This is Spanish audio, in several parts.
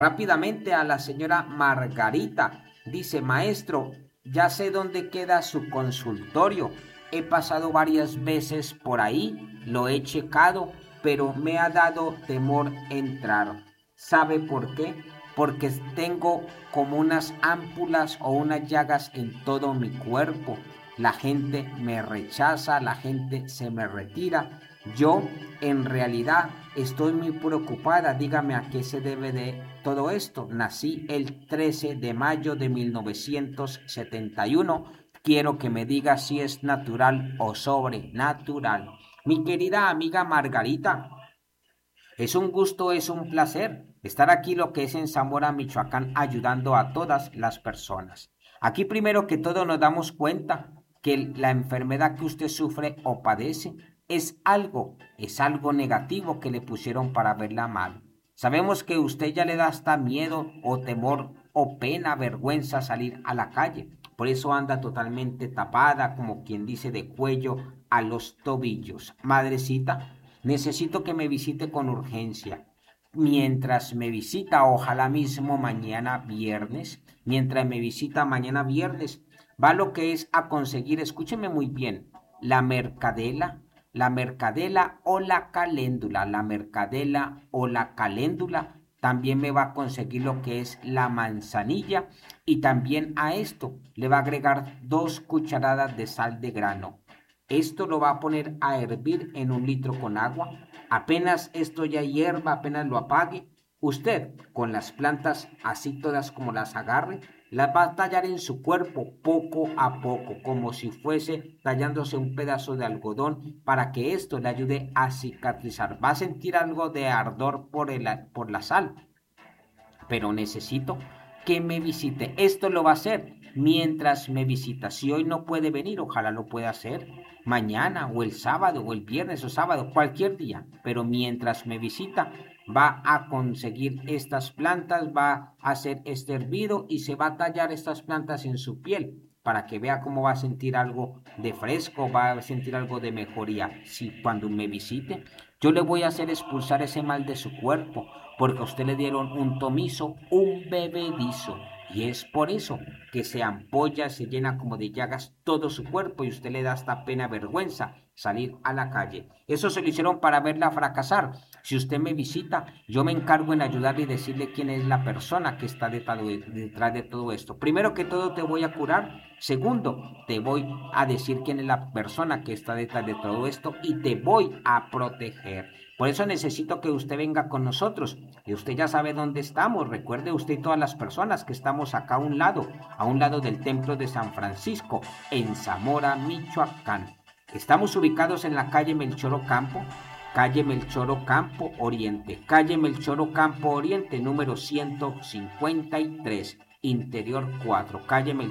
rápidamente a la señora Margarita. Dice, maestro, ya sé dónde queda su consultorio. He pasado varias veces por ahí, lo he checado, pero me ha dado temor entrar. ¿Sabe por qué? Porque tengo como unas ámpulas o unas llagas en todo mi cuerpo. La gente me rechaza, la gente se me retira. Yo en realidad estoy muy preocupada. Dígame a qué se debe de todo esto. Nací el 13 de mayo de 1971. Quiero que me diga si es natural o sobrenatural. Mi querida amiga Margarita, es un gusto, es un placer estar aquí lo que es en Zamora, Michoacán, ayudando a todas las personas. Aquí primero que todo nos damos cuenta que la enfermedad que usted sufre o padece es algo negativo que le pusieron para verla mal. Sabemos que usted ya le da hasta miedo o temor o pena, vergüenza salir a la calle. Por eso anda totalmente tapada, como quien dice, de cuello a los tobillos. Madrecita, necesito que me visite con urgencia. Mientras me visita, ojalá mismo mañana viernes, mientras me visita mañana viernes, va lo que es a conseguir, escúcheme muy bien, la mercadela, la mercadela o la caléndula, también me va a conseguir lo que es la manzanilla y también a esto le va a agregar 2 cucharadas de sal de grano. Esto lo va a poner a hervir en 1 litro con agua. Apenas esto ya hierva, apenas lo apague, usted con las plantas así todas como las agarre, las va a tallar en su cuerpo poco a poco, como si fuese tallándose un pedazo de algodón para que esto le ayude a cicatrizar. Va a sentir algo de ardor por la sal, pero necesito que me visite. Esto lo va a hacer mientras me visita. Si hoy no puede venir, ojalá lo pueda hacer mañana o el sábado o el viernes o sábado, cualquier día. Pero mientras me visita, va a conseguir estas plantas, va a hacer este hervido y se va a tallar estas plantas en su piel para que vea cómo va a sentir algo de fresco, va a sentir algo de mejoría. Si cuando me visite, yo le voy a hacer expulsar ese mal de su cuerpo, porque a usted le dieron un tomizo, un bebedizo, y es por eso que se ampolla, se llena como de llagas todo su cuerpo y usted le da hasta pena, vergüenza salir a la calle. Eso se lo hicieron para verla fracasar. Si usted me visita, yo me encargo en ayudarle y decirle quién es la persona que está detrás de todo esto. Primero que todo te voy a curar. Segundo, te voy a decir quién es la persona que está detrás de todo esto y te voy a proteger. Por eso necesito que usted venga con nosotros. Y usted ya sabe dónde estamos. Recuerde usted y todas las personas que estamos acá a un lado del templo de San Francisco, en Zamora, Michoacán. Estamos ubicados en la calle Melchor Ocampo Oriente, número 153, Interior 4,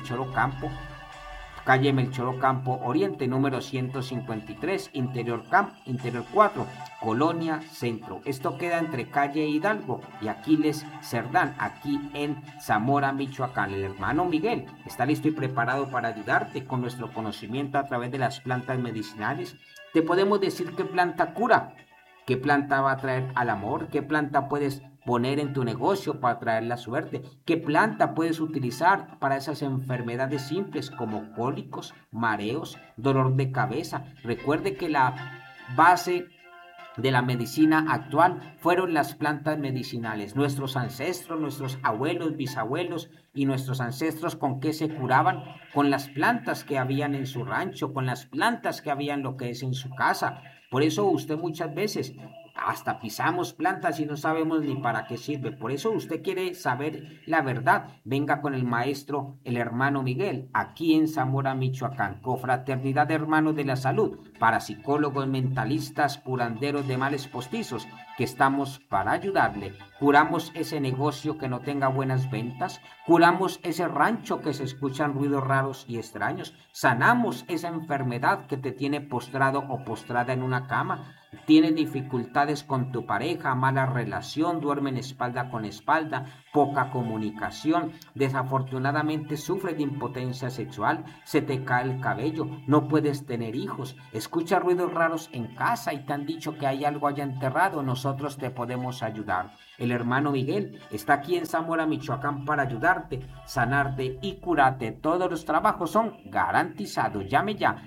calle Melchor Ocampo Oriente, número 153, Interior 4, Colonia Centro. Esto queda entre calle Hidalgo y Aquiles Cerdán, aquí en Zamora, Michoacán. El hermano Miguel está listo y preparado para ayudarte con nuestro conocimiento a través de las plantas medicinales. Te podemos decir qué planta cura, qué planta va a traer al amor, qué planta puedes poner en tu negocio para traer la suerte, qué planta puedes utilizar para esas enfermedades simples como cólicos, mareos, dolor de cabeza. Recuerde que la base de la medicina actual fueron las plantas medicinales. Nuestros ancestros, nuestros abuelos, bisabuelos y nuestros ancestros, ¿con qué se curaban? Con las plantas que habían en su rancho, con las plantas que habían lo que es en su casa. Por eso usted muchas veces hasta pisamos plantas y no sabemos ni para qué sirve. Por eso usted quiere saber la verdad. Venga con el maestro, el hermano Miguel, aquí en Zamora, Michoacán. Confraternidad de Hermanos de la Salud, para psicólogos, mentalistas, curanderos de males postizos, que estamos para ayudarle. Curamos ese negocio que no tenga buenas ventas. Curamos ese rancho que se escuchan ruidos raros y extraños. Sanamos esa enfermedad que te tiene postrado o postrada en una cama. tienes dificultades con tu pareja, mala relación, duermen espalda con espalda, poca comunicación, desafortunadamente sufres de impotencia sexual, se te cae el cabello, no puedes tener hijos, escuchas ruidos raros en casa y te han dicho que hay algo allá enterrado, nosotros te podemos ayudar. El hermano Miguel está aquí en Zamora, Michoacán para ayudarte, sanarte y curarte. Todos los trabajos son garantizados. Llame ya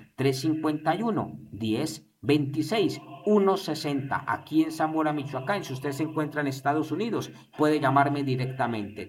351-10-26-160 aquí en Zamora, Michoacán. Si usted se encuentra en Estados Unidos, puede llamarme directamente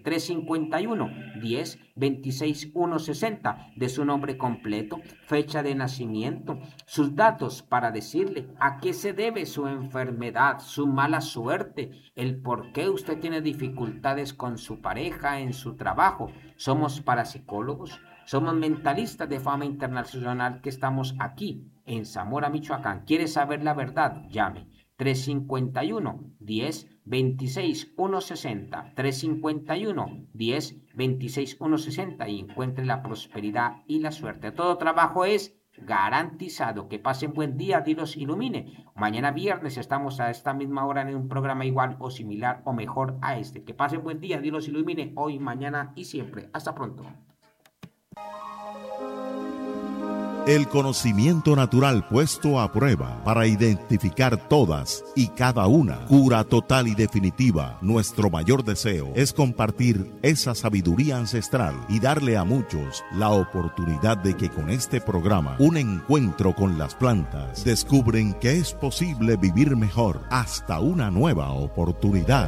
351-10-26-160 de su nombre completo, fecha de nacimiento, sus datos para decirle a qué se debe su enfermedad, su mala suerte, el por qué usted tiene dificultades con su pareja, en su trabajo. Somos parapsicólogos, somos mentalistas de fama internacional que estamos aquí en Zamora, Michoacán. ¿Quiere saber la verdad? Llame 351-10-26-160, 351-10-26-160 y encuentre la prosperidad y la suerte. Todo trabajo es garantizado. Que pasen buen día, Dios los ilumine. Mañana viernes estamos a esta misma hora en un programa igual o similar o mejor a este. Que pasen buen día, Dios los ilumine hoy, mañana y siempre. Hasta pronto. El conocimiento natural puesto a prueba para identificar todas y cada una. Cura total y definitiva. Nuestro mayor deseo es compartir esa sabiduría ancestral y darle a muchos la oportunidad de que con este programa, un encuentro con las plantas, descubren que es posible vivir mejor hasta una nueva oportunidad.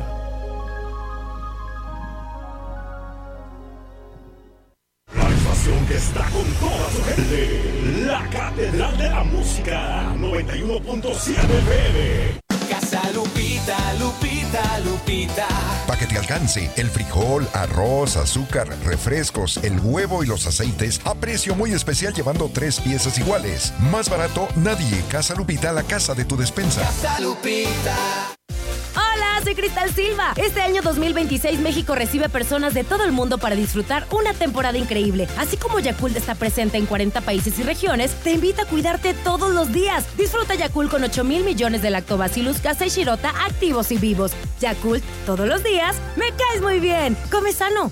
Que está con toda su gente, la Catedral de la Música, 91.7 FM. Casa Lupita, Lupita, Lupita. Para que te alcance el frijol, arroz, azúcar, refrescos, el huevo y los aceites a precio muy especial llevando 3 piezas iguales. Más barato nadie. Casa Lupita, la casa de tu despensa. Casa Lupita. Hola, soy Cristal Silva. Este año 2026 México recibe personas de todo el mundo para disfrutar una temporada increíble. Así como Yakult está presente en 40 países y regiones, te invita a cuidarte todos los días. Disfruta Yakult con 8,000 millones de Lactobacillus casei shirota activos y vivos. Yakult, todos los días, me caes muy bien. Come sano.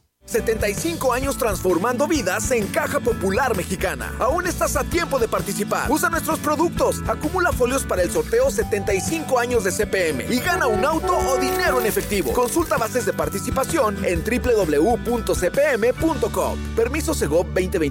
75 años transformando vidas en Caja Popular Mexicana. Aún estás a tiempo de participar. Usa nuestros productos. Acumula folios para el sorteo 75 años de CPM y gana un auto o dinero en efectivo. Consulta bases de participación en www.cpm.com. Permiso Segov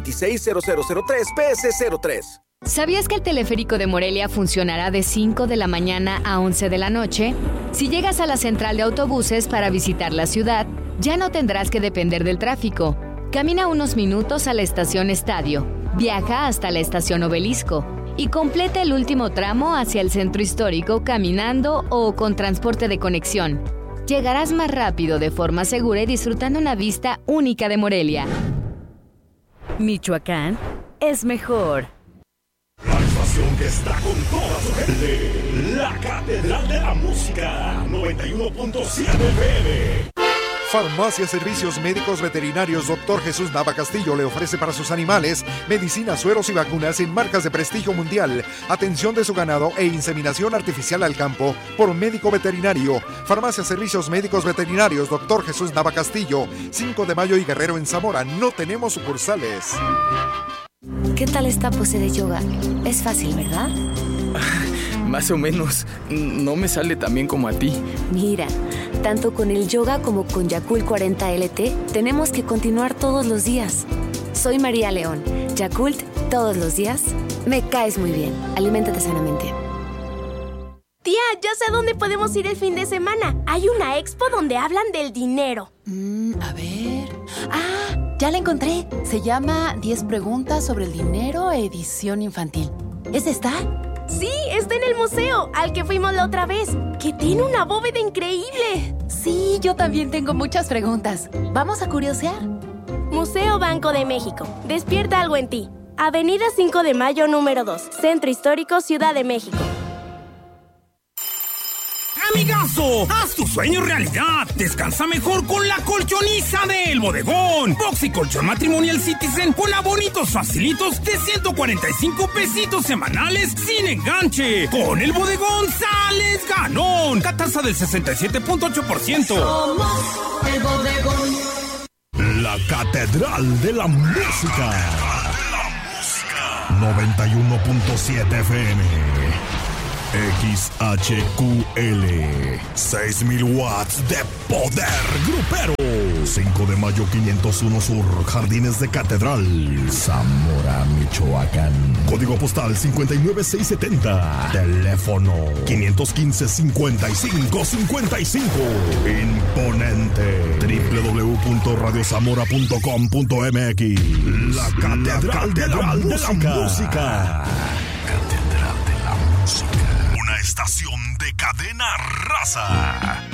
2026-0003-PS03. ¿Sabías que el teleférico de Morelia funcionará de 5 de la mañana a 11 de la noche? Si llegas a la central de autobuses para visitar la ciudad, ya no tendrás que depender del tráfico. Camina unos minutos a la estación Estadio, viaja hasta la estación Obelisco y completa el último tramo hacia el centro histórico caminando o con transporte de conexión. Llegarás más rápido, de forma segura y disfrutando una vista única de Morelia. Michoacán es mejor. La estación que está con toda su gente, la Catedral de la Música, 91.7 FM. Farmacia Servicios Médicos Veterinarios Dr. Jesús Nava Castillo le ofrece para sus animales medicinas, sueros y vacunas en marcas de prestigio mundial, atención de su ganado e inseminación artificial al campo por médico veterinario. Farmacia Servicios Médicos Veterinarios Dr. Jesús Nava Castillo, 5 de Mayo y Guerrero en Zamora. No tenemos sucursales. ¿Qué tal esta pose de yoga? Es fácil, ¿verdad? Más o menos. No me sale tan bien como a ti. Mira, tanto con el yoga como con Yakult 40 LT, tenemos que continuar todos los días. Soy María León. Yakult, todos los días. Me caes muy bien. Aliméntate sanamente. Tía, ya sé a dónde podemos ir el fin de semana. Hay una expo donde hablan del dinero. A ver... ¡Ah! Ya la encontré. Se llama 10 preguntas sobre el dinero, edición infantil. ¿Es esta? Sí, está en el museo, al que fuimos la otra vez, que tiene una bóveda increíble. Sí, yo también tengo muchas preguntas. ¿Vamos a curiosear? Museo Banco de México. Despierta algo en ti. Avenida 5 de Mayo, número 2. Centro Histórico, Ciudad de México. Amigazo, haz tu sueño realidad. Descansa mejor con la colchoniza del Bodegón. Box y colchón matrimonial Citizen con abonitos facilitos de 145 pesitos semanales sin enganche. Con el Bodegón sales ganón. Tasa del 67.8%. Somos el Bodegón. La Catedral de la Música. 91.7 FM. XHQL 6000 watts de poder grupero. 5 de mayo 501 Sur, Jardines de Catedral, Zamora, Michoacán. Código postal 59670. Teléfono 515-5555. Imponente. www.radiozamora.com.mx. La Catedral de la Música. Estación de Cadena Raza.